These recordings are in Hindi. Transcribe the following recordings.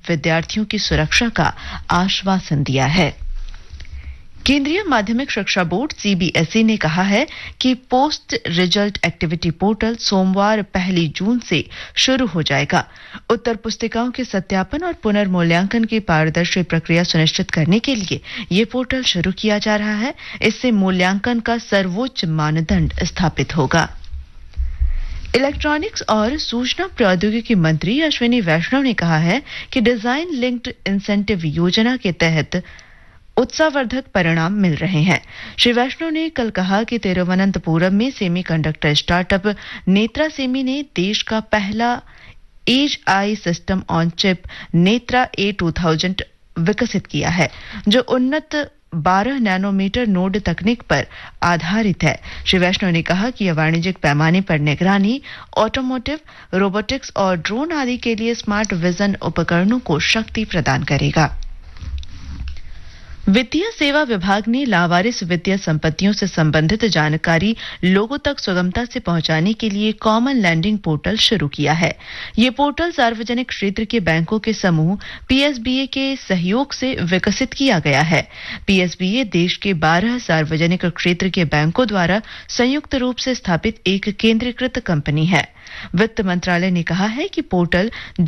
विद्यार्थियों की सुरक्षा का आश्वासन दिया है। केंद्रीय माध्यमिक शिक्षा बोर्ड सीबीएसई ने कहा है कि पोस्ट रिजल्ट एक्टिविटी पोर्टल सोमवार 1 जून से शुरू हो जाएगा। उत्तर पुस्तिकाओं के सत्यापन और पुनर्मूल्यांकन की पारदर्शी प्रक्रिया सुनिश्चित करने के लिए ये पोर्टल शुरू किया जा रहा है। इससे मूल्यांकन का सर्वोच्च मानदंड स्थापित होगा। इलेक्ट्रॉनिक्स और सूचना प्रौद्योगिकी मंत्री अश्विनी वैष्णव ने कहा है कि डिजाइन लिंक्ड इंसेंटिव योजना के तहत उत्साहवर्धक परिणाम मिल रहे हैं। श्री वैष्णव ने कल कहा कि तिरुवनंतपुरम में सेमीकंडक्टर स्टार्टअप नेत्रा सेमी ने देश का पहला as I system on chip Netra A2000 विकसित किया है, जो उन्नत 12 नैनोमीटर नोड तकनीक पर आधारित है। श्री वैष्णव ने कहा कि यह वाणिज्यिक पैमाने पर निगरानी, ऑटोमोटिव, रोबोटिक्स और ड्रोन आदि के लिए स्मार्ट विजन उपकरणों को शक्ति प्रदान करेगा। वित्तीय सेवा विभाग ने लावारिस वित्तीय संपत्तियों से संबंधित जानकारी लोगों तक सुगमता से पहुंचाने के लिए कॉमन लैंडिंग पोर्टल शुरू किया है। यह पोर्टल सार्वजनिक क्षेत्र के बैंकों के समूह पीएसबीए के सहयोग से विकसित किया गया है। पीएसबीए देश के 12 सार्वजनिक क्षेत्र के बैंकों द्वारा संयुक्त रूप से स्थापित एक केंद्रीकृत कंपनी है। वित्त मंत्रालय ने कहा है कि पोर्टल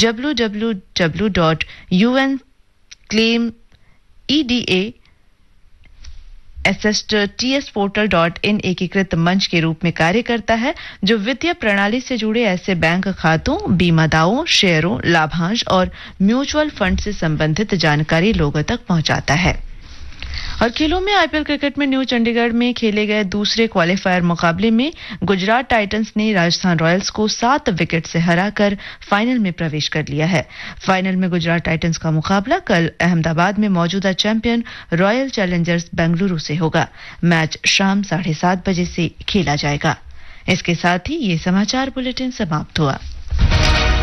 www.unclaim.eda-assistedtsportal.in एकीकृत मंच के रूप में कार्य करता है, जो वित्तीय प्रणाली से जुड़े ऐसे बैंक खातों, बीमा दावों, शेयरों, लाभांश और म्यूचुअल फंड से संबंधित जानकारी लोगों तक पहुंचाता है। और खेलों में आईपीएल क्रिकेट में न्यू चंडीगढ़ में खेले गए दूसरे क्वालीफायर मुकाबले में गुजरात टाइटंस ने राजस्थान रॉयल्स को 7 विकेट से हराकर फाइनल में प्रवेश कर लिया है। फाइनल में गुजरात टाइटंस का मुकाबला कल अहमदाबाद में मौजूदा चैंपियन रॉयल चैलेंजर्स बेंगलुरु से होगा। मैच शाम 7:30 बजे से खेला जाएगा। इसके साथ ही ये समाचार बुलेटिन समाप्त हुआ।